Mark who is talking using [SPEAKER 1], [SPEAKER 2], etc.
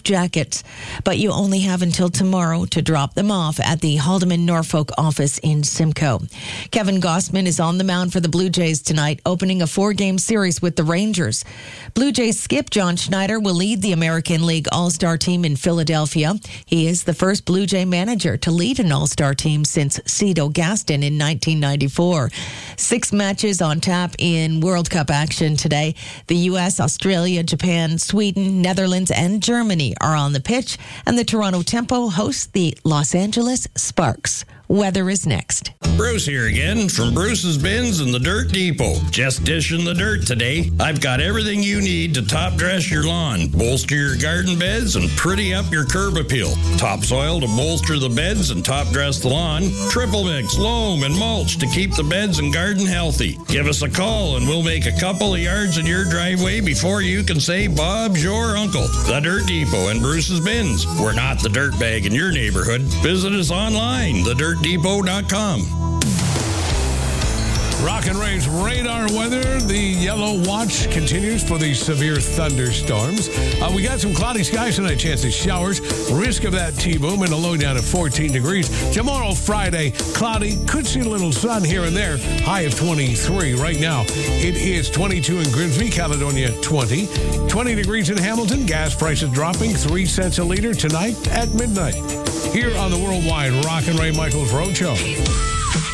[SPEAKER 1] jackets, but you only have until tomorrow to drop them off at the Haldeman Norfolk office in Simcoe. Kevin Gausman is on the mound for the Blue Jays tonight, opening a 4-game series with the Rangers. Blue Jays skip John Schneider will lead the American League All-Star team in Philadelphia. He is the first Blue Jay manager to lead an All-Star team since Cito Gaston in 1994. 6 matches on tap in World Cup action today. The U.S., Australia, Japan, Sweden, Netherlands, and Germany are on the pitch, and the Toronto Tempo hosts the Los Angeles Sparks. Weather is next.
[SPEAKER 2] Bruce here again from Bruce's Bins and the Dirt Depot. Just dishing the dirt today. I've got everything you need to top dress your lawn, bolster your garden beds, and pretty up your curb appeal. Topsoil to bolster the beds and top dress the lawn. Triple mix, loam, and mulch to keep the beds and garden healthy. Give us a call and we'll make a couple of yards in your driveway before you can say Bob's your uncle. The Dirt Depot and Bruce's Bins. We're not the dirt bag in your neighborhood. Visit us online, thedirtdepot.com.
[SPEAKER 3] Rock and Ray's radar weather. The yellow watch continues for these severe thunderstorms. We got some cloudy skies tonight, chance of showers. Risk of that T-boom and a low down of 14 degrees. Tomorrow, Friday, cloudy. Could see a little sun here and there. High of 23 right now. It is 22 in Grimsby, Caledonia 20. 20 degrees in Hamilton. Gas prices dropping 3 cents a liter tonight at midnight. Here on the Worldwide Rock and Ray Michaels Road Show.